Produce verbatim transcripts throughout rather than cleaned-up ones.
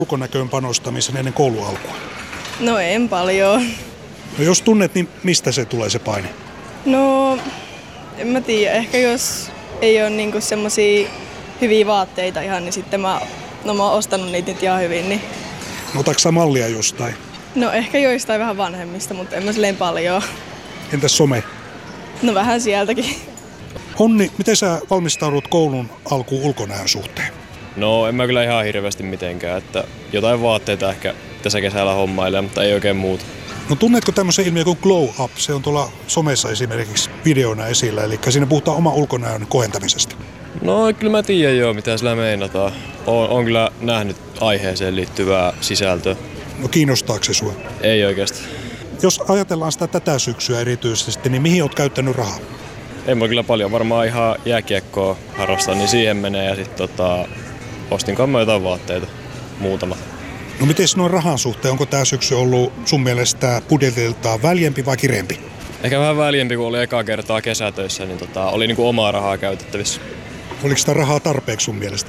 ulkonäköön panostamisen ennen koulun alkua? No en paljon. No jos tunnet, niin mistä se tulee se paine? No en mä tiedä. Ehkä jos ei ole niinku semmosia hyviä vaatteita ihan, niin sitten mä, no mä oon ostanut niitä nyt ihan hyvin. Niin. No otatko sä mallia jostain? No ehkä joistain vähän vanhemmista, mutta en mä silleen paljon. Entäs some? No vähän sieltäkin. Onni, miten sä valmistaudut koulun alkuun ulkonäön suhteen? No en mä kyllä ihan hirveästi mitenkään, että jotain vaatteita ehkä tässä kesällä hommailee, mutta ei oikein muuta. No tunnetko tämmöisen ilmiön kuin glow up? Se on tuolla somessa esimerkiksi videona esillä, eli siinä puhutaan oman ulkonäön kohentamisesta. No kyllä mä tiedän jo, mitä sillä meinataan. Oon, oon kyllä nähnyt aiheeseen liittyvää sisältöä. No kiinnostaako se sua? Ei oikeasti. Jos ajatellaan sitä tätä syksyä erityisesti, niin mihin oot käyttänyt rahaa? En mä kyllä paljon, varmaan ihan jääkiekkoa harrastaa, niin siihen menee ja sitten tota, ostinkaan mä jotain vaatteita, muutama. No miten noin rahan suhteen, onko tää syksy ollut sun mielestä budjetiltaan väljempi vai kireempi? Ehkä vähän väljempi, kun oli ekaa kertaa kesätöissä, niin tota, oli niinku omaa rahaa käytettävissä. Oliko sitä rahaa tarpeeksi sun mielestä?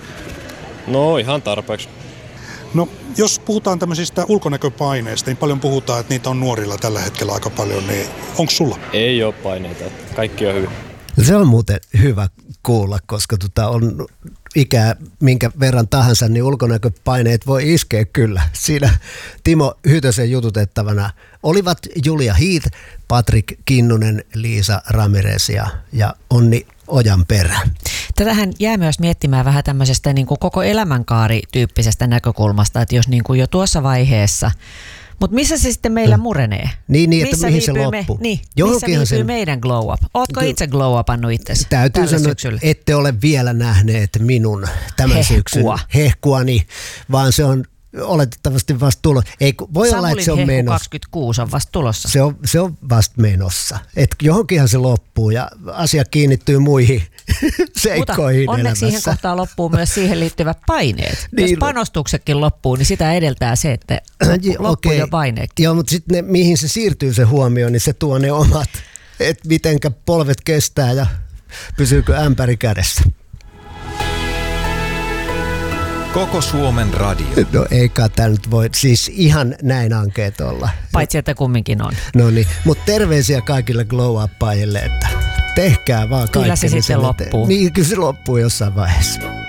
No ihan tarpeeksi. No jos puhutaan tämmöisistä ulkonäköpaineista, niin paljon puhutaan, että niitä on nuorilla tällä hetkellä aika paljon, niin onko sulla? Ei ole paineita, kaikki on hyvin. Se on muuten hyvä kuulla, koska tota on ikää minkä verran tahansa, niin ulkonäköpaineet voi iskeä kyllä. Siinä Timo Hytösen jututettavana olivat Julia Heath, Patrik Kinnunen, Liisa Ramirez ja, ja Onni Ojanperä. Tätähän jää myös miettimään vähän tämmöisestä niin kuin koko elämänkaari-tyyppisestä näkökulmasta, että jos niin kuin jo tuossa vaiheessa, mutta missä se sitten meillä murenee? Niin, niin että missä mihin se me, loppuu? niin, Johonkinhan missä viipyy sen, meidän glow up? Ootko Ky- itse glow upannut itsesi? Täytyy sanoa, syksyllä? että ette ole vielä nähneet minun tämän Hehkua. syksyn hehkuani, vaan se on oletettavasti vasta tulossa. Ei, voi olla, että se on Samulin hehku menossa. kaksikymmentäkuusi on vasta tulossa. Se on, se on vasta menossa. Et johonkinhan se loppuu ja asia kiinnittyy muihin seikkoihin Mutta onneksi elämässä. siihen kohtaan loppuu myös siihen liittyvät paineet. Niin, Jos panostuksetkin loppuu, niin sitä edeltää se, että loppuu Okei. jo paineet. Joo, mutta sitten mihin se siirtyy se huomio, niin se tuo ne omat, että mitenkä polvet kestää ja pysyykö ämpäri kädessä. Koko Suomen radio. No eikä tämä nyt voi siis ihan näin ankeet olla. Paitsi, että kumminkin on. No niin, mutta terveisiä kaikille glow-uppaajille, että tehkää vaan kaikki. Kyllä se sitten loppuu. Niin, kyllä se loppuu jossain vaiheessa.